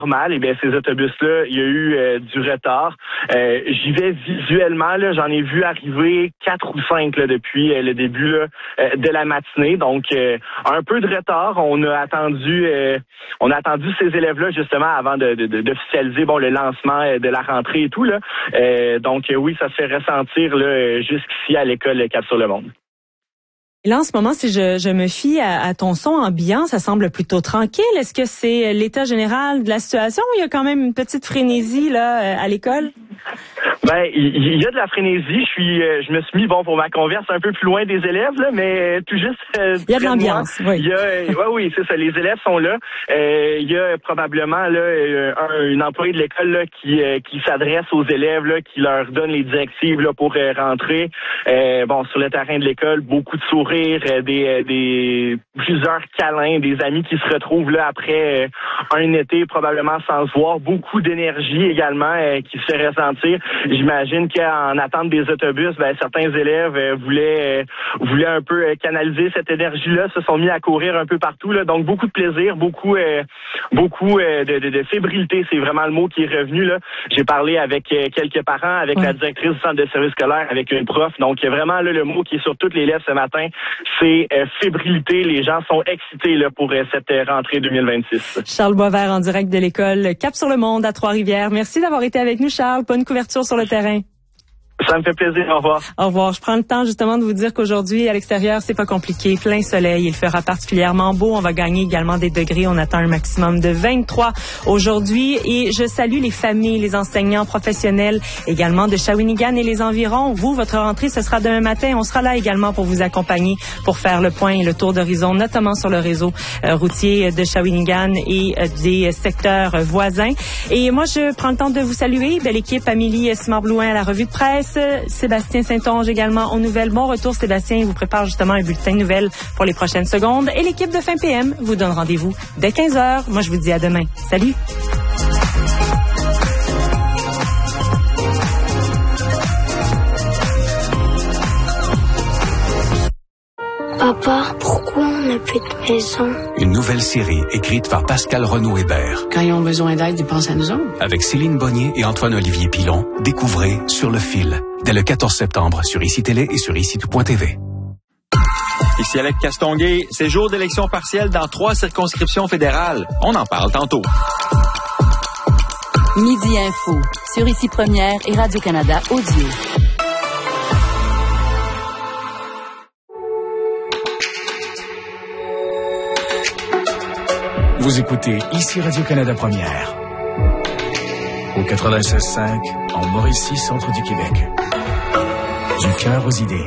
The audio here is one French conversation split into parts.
normal, ces autobus-là, il y a eu du retard. J'y vais visuellement, là, j'en ai vu arriver 4 ou 5 là, depuis le début là, de la matinée. Donc, un peu de retard. On a attendu ces élèves-là justement avant d'officialiser le lancement de la rentrée et tout là. Donc, oui, ça se fait ressentir là jusqu'ici à l'école Cap-sur-le-Monde. Et là, en ce moment, si je me fie à ton son ambiant, ça semble plutôt tranquille. Est-ce que c'est l'état général de la situation ou il y a quand même une petite frénésie là à l'école? Il y a de la frénésie. Je me suis mis pour ma converse un peu plus loin des élèves là, mais tout juste. Il y a de l'ambiance. Oui. Oui, c'est ça. Les élèves sont là. Il y a probablement là une employée de l'école là qui s'adresse aux élèves là, qui leur donne les directives là pour rentrer. Sur le terrain de l'école, beaucoup de sourires, des plusieurs câlins, des amis qui se retrouvent là après un été probablement sans se voir, beaucoup d'énergie également qui se fait ressentir. J'imagine qu'en attente des autobus, certains élèves voulaient un peu canaliser cette énergie-là, se sont mis à courir un peu partout là. Donc beaucoup de plaisir, beaucoup de fébrilité, c'est vraiment le mot qui est revenu là. J'ai parlé avec quelques parents, avec la directrice du centre de service scolaire, avec une prof. Donc vraiment là, le mot qui est sur toutes les lèvres ce matin, c'est fébrilité. Les gens sont excités là pour cette rentrée 2026. Charles Boisvert en direct de l'école Cap-sur-le-Monde à Trois-Rivières. Merci d'avoir été avec nous, Charles. Bonne couverture sur le terrain. Ça me fait plaisir. Au revoir. Au revoir. Je prends le temps justement de vous dire qu'aujourd'hui, à l'extérieur, c'est pas compliqué. Plein soleil. Il fera particulièrement beau. On va gagner également des degrés. On attend un maximum de 23 aujourd'hui. Et je salue les familles, les enseignants professionnels également de Shawinigan et les environs. Vous, votre rentrée, ce sera demain matin. On sera là également pour vous accompagner, pour faire le point et le tour d'horizon, notamment sur le réseau routier de Shawinigan et des secteurs voisins. Et moi, je prends le temps de vous saluer. Belle équipe, Amélie Simard-Blouin à la revue de presse. Sébastien Saint-Onge également aux nouvelles. Bon retour, Sébastien. Il vous prépare justement un bulletin de nouvelles pour les prochaines secondes. Et l'équipe de Fin PM vous donne rendez-vous dès 15h. Moi, je vous dis à demain. Salut! Papa, pourquoi on n'a plus de maison? Une nouvelle série écrite par Pascal Renaud-Hébert. Quand ils ont besoin d'aide, ils pensent à nous autres. Avec Céline Bonnier et Antoine-Olivier Pilon, découvrez Sur le fil, dès le 14 septembre sur ICI Télé et sur ICI-Tout.tv. Ici Alec Castonguay, c'est jour d'élection partielle dans 3 circonscriptions fédérales. On en parle tantôt. Midi Info, sur ICI Première et Radio-Canada Audio. Vous écoutez ici Radio-Canada Première. Au 96.5, en Mauricie, centre du Québec. Du cœur aux idées.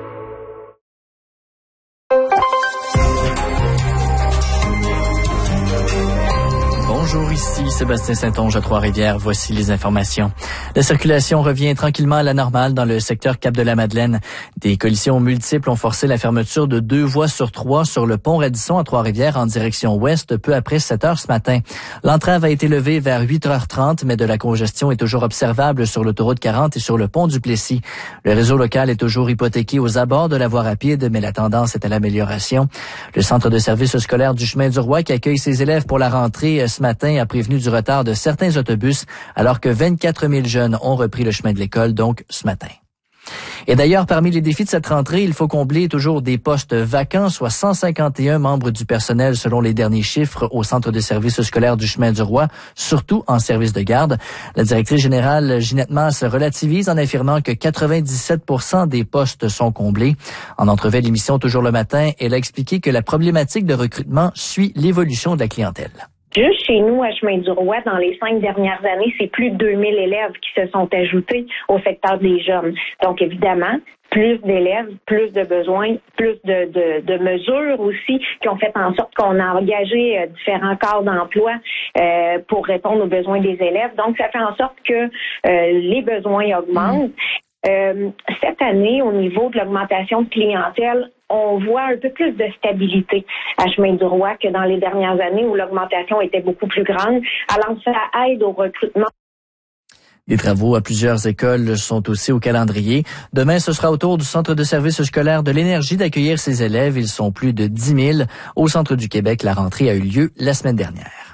Bonjour, ici Sébastien Saint-Onge à Trois-Rivières. Voici les informations. La circulation revient tranquillement à la normale dans le secteur Cap-de-la-Madeleine. Des collisions multiples ont forcé la fermeture de 2 voies sur 3 sur le pont Radisson à Trois-Rivières en direction ouest peu après 7 heures ce matin. L'entrave a été levée vers 8h30, mais de la congestion est toujours observable sur l'autoroute 40 et sur le pont du Plessis. Le réseau local est toujours hypothéqué aux abords de la voie rapide, mais la tendance est à l'amélioration. Le centre de service scolaire du Chemin du Roi qui accueille ses élèves pour la rentrée ce matin a prévenu du retard de certains autobus alors que 24 000 jeunes ont repris le chemin de l'école, donc ce matin. Et d'ailleurs, parmi les défis de cette rentrée, il faut combler toujours des postes vacants, soit 151 membres du personnel selon les derniers chiffres au centre de service scolaire du Chemin du Roi, surtout en service de garde. La directrice générale Ginette Masse relativise en affirmant que 97% des postes sont comblés. En entrevue à l'émission Toujours le matin, elle a expliqué que la problématique de recrutement suit l'évolution de la clientèle. Juste chez nous, à Chemin du Roi, dans les 5 dernières années, c'est plus de 2000 élèves qui se sont ajoutés au secteur des jeunes. Donc, évidemment, plus d'élèves, plus de besoins, plus de mesures aussi qui ont fait en sorte qu'on a engagé différents corps d'emploi pour répondre aux besoins des élèves. Donc, ça fait en sorte que les besoins augmentent. Cette année, au niveau de l'augmentation de clientèle, on voit un peu plus de stabilité à Chemin du Roi que dans les dernières années où l'augmentation était beaucoup plus grande. Alors, ça aide au recrutement. Des travaux à plusieurs écoles sont aussi au calendrier. Demain, ce sera au tour du Centre de service scolaire de l'Énergie d'accueillir ses élèves. Ils sont plus de 10 000. Au centre du Québec, la rentrée a eu lieu la semaine dernière.